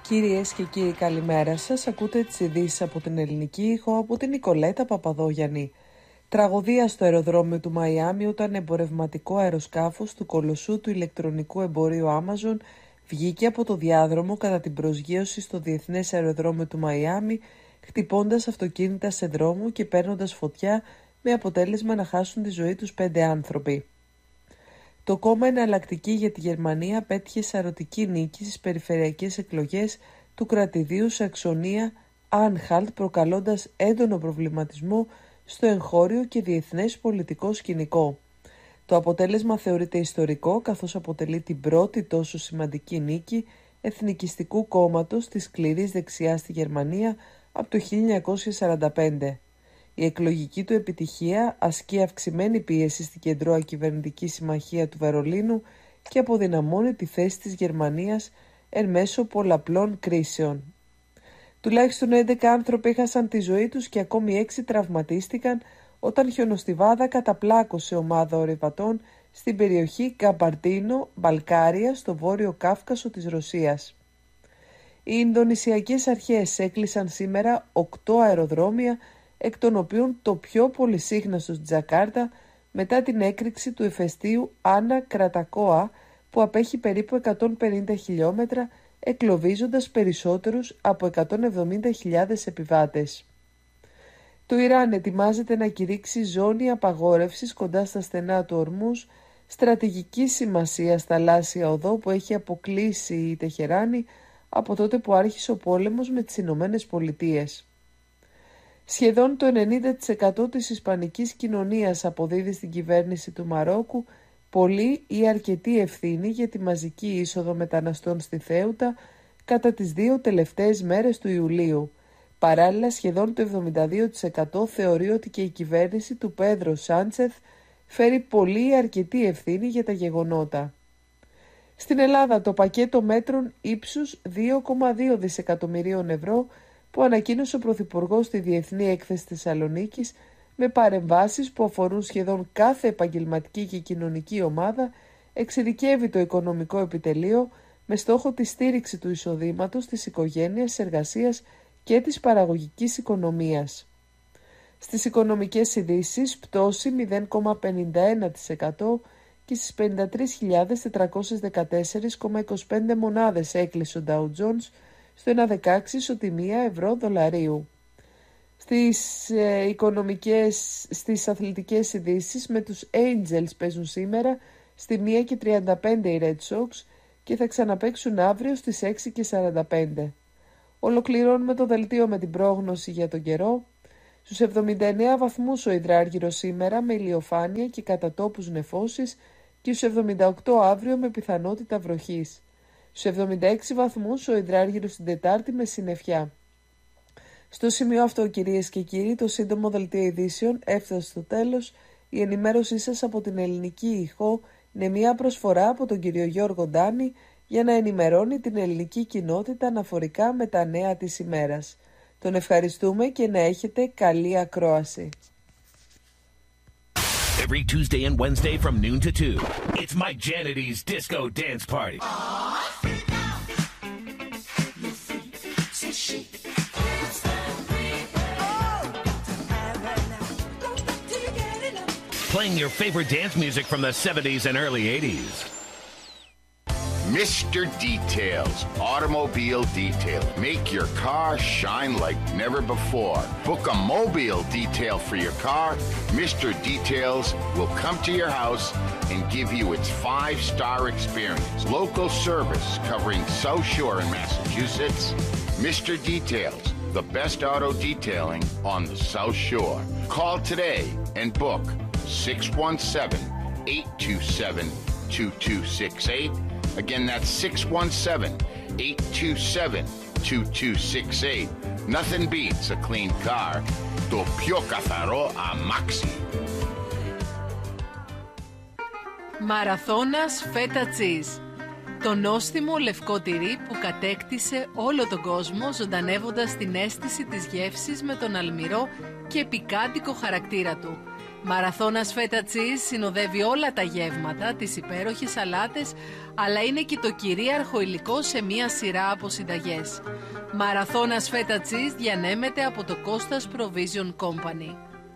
Κυρίες και κύριοι, καλημέρα σας. Ακούτε τις ειδήσεις από την Ελληνική Ήχο από την Νικολέτα Παπαδόγιαννη. Τραγωδία στο αεροδρόμιο του Μαϊάμι όταν εμπορευματικό αεροσκάφος του κολοσσού του ηλεκτρονικού εμπορίου Amazon βγήκε από το διάδρομο κατά την προσγείωση στο Διεθνές Αεροδρόμιο του Μαϊάμι, χτυπώντας αυτοκίνητα σε δρόμο και παίρνοντας φωτιά, με αποτέλεσμα να χάσουν τη ζωή τους 5 άνθρωποι. Το κόμμα Εναλλακτική για τη Γερμανία πέτυχε σαρωτική νίκη στις περιφερειακές εκλογές του κρατηδίου Σαξονία Άνχαλτ, προκαλώντας έντονο προβληματισμό στο εγχώριο και διεθνές πολιτικό σκηνικό. Το αποτέλεσμα θεωρείται ιστορικό, καθώς αποτελεί την πρώτη τόσο σημαντική νίκη εθνικιστικού κόμματος της σκληρής δεξιάς στη Γερμανία από το 1945. Η εκλογική του επιτυχία ασκεί αυξημένη πίεση στην κεντρώα κυβερνητική συμμαχία του Βερολίνου και αποδυναμώνει τη θέση της Γερμανίας εν μέσω πολλαπλών κρίσεων. Τουλάχιστον 11 άνθρωποι έχασαν τη ζωή τους και ακόμη 6 τραυματίστηκαν όταν χιονοστιβάδα καταπλάκωσε ομάδα ορειβατών στην περιοχή Καμπαρτίνο-Μπαλκάρια στο βόρειο Κάφκασο της Ρωσίας. Οι Ινδονησιακές αρχές έκλεισαν σήμερα 8 αεροδρόμια, εκ των οποίων το πιο πολυσύχναστο στη Τζακάρτα, μετά την έκρηξη του ηφαιστείου Άνα Κρατακόα, που απέχει περίπου 150 χιλιόμετρα, εκλοβίζοντας περισσότερους από 170.000 επιβάτες. Το Ιράν ετοιμάζεται να κηρύξει ζώνη απαγόρευσης κοντά στα στενά του Ορμούς, στρατηγική σημασία θαλάσσια οδό που έχει αποκλείσει η Τεχεράνη από τότε που άρχισε ο πόλεμος με τις Ηνωμένες Πολιτείες. Σχεδόν το 90% της ισπανικής κοινωνίας αποδίδει στην κυβέρνηση του Μαρόκου πολλή ή αρκετή ευθύνη για τη μαζική είσοδο μεταναστών στη Θέουτα κατά τις 2 τελευταίες μέρες του Ιουλίου. Παράλληλα, σχεδόν το 72% θεωρεί ότι και η κυβέρνηση του Πέδρο Σάντσεθ φέρει πολλή ή αρκετή ευθύνη για τα γεγονότα. Στην Ελλάδα, το πακέτο μέτρων ύψους 2,2 δισεκατομμυρίων ευρώ που ανακοίνωσε ο Πρωθυπουργός στη Διεθνή Έκθεση Θεσσαλονίκης, με παρεμβάσεις που αφορούν σχεδόν κάθε επαγγελματική και κοινωνική ομάδα, εξειδικεύει το οικονομικό επιτελείο με στόχο τη στήριξη του εισοδήματος, της οικογένειας, εργασίας και της παραγωγικής οικονομίας. Στις οικονομικές ειδήσεις, πτώση 0,51% και στις 53.414,25 μονάδες έκλεισε ο Dow Jones στο 1,16 ισοτιμία ευρώ-δολαρίου. Στις αθλητικές ειδήσεις, με τους Angels παίζουν σήμερα στη 1:35 οι Red Sox και θα ξαναπαίξουν αύριο στις 6:45. Ολοκληρώνουμε το δελτίο με την πρόγνωση για τον καιρό. Στους 79 βαθμούς ο υδράργυρος σήμερα με ηλιοφάνεια και κατά τόπους νεφώσεις και στους 78 αύριο με πιθανότητα βροχής. Στους 76 βαθμούς ο υδράργυρος την Τετάρτη με συννεφιά. Στο σημείο αυτό, κυρίες και κύριοι, το σύντομο δελτίο ειδήσεων έφτασε στο τέλος. Η ενημέρωσή σας από την Ελληνική Ήχο είναι μια προσφορά από τον κύριο Γιώργο Ντάνη για να ενημερώνει την ελληνική κοινότητα αναφορικά με τα νέα της ημέρας. Τον ευχαριστούμε και να έχετε καλή ακρόαση. Every Tuesday and Wednesday from noon to 2, it's my Janity's Disco Dance Party. Playing your favorite dance music from the 70s and early 80s. Mr. Details, automobile detailing. Make your car shine like never before. Book a mobile detail for your car. Mr. Details will come to your house and give you its 5-star experience. Local service covering South Shore in Massachusetts. Mr. Details, the best auto detailing on the South Shore. Call today and book 617-827-2268. Again, that's 617-827-2268. Nothing beats a clean car. Το πιο καθαρό αμάξι. Μαραθώνας φέτα τσίζ. Το νόστιμο λευκό τυρί που κατέκτησε όλο τον κόσμο, ζωντανεύοντας την αίσθηση της γεύσης με τον αλμυρό και πικάντικο χαρακτήρα του. Μαραθώνας φέτα τσίζ συνοδεύει όλα τα γεύματα, τις υπέροχες σαλάτες, αλλά είναι και το κυρίαρχο υλικό σε μία σειρά από συνταγές. Μαραθώνας φέτα τσίζ διανέμεται από το Κώστας Provision Company.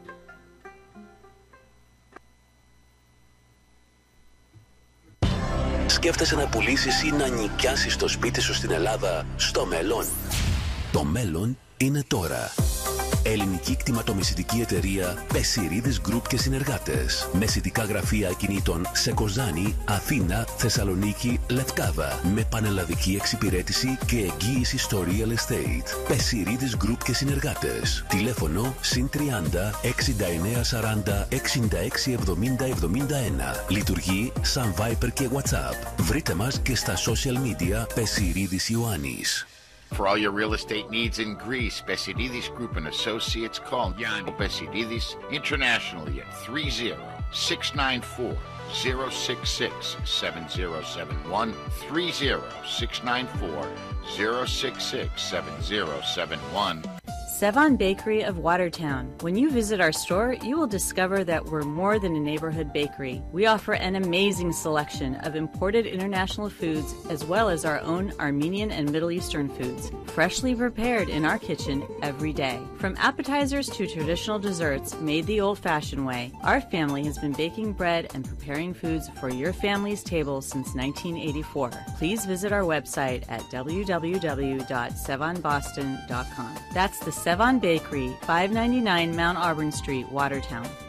Σκέφτεσαι να πουλήσεις ή να νοικιάσεις το σπίτι σου στην Ελλάδα στο μέλλον? Το μέλλον είναι τώρα. Ελληνική κτηματομεσητική εταιρεία Πεσιρίδης Group και συνεργάτες. Μεσητικά γραφεία ακινήτων σε Κοζάνη, Αθήνα, Θεσσαλονίκη, Λευκάδα. Με πανελλαδική εξυπηρέτηση και εγγύηση στο real estate. Πεσιρίδης Group και συνεργάτες. Τηλέφωνο +30 69 40 66 70 71. Λειτουργεί σαν Viber και WhatsApp. Βρείτε μας και στα social media Πεσιρίδης Ιωάννης. For all your real estate needs in Greece, Besididis Group and Associates call Yanni Besididis internationally at 30-694-066-7071, 30-694-066-7071. Sevan Bakery of Watertown. When you visit our store, you will discover that we're more than a neighborhood bakery. We offer an amazing selection of imported international foods as well as our own Armenian and Middle Eastern foods, freshly prepared in our kitchen every day. From appetizers to traditional desserts made the old-fashioned way, our family has been baking bread and preparing foods for your family's table since 1984. Please visit our website at www.sevanboston.com. That's the Sevan Bakery, 599 Mount Auburn Street, Watertown.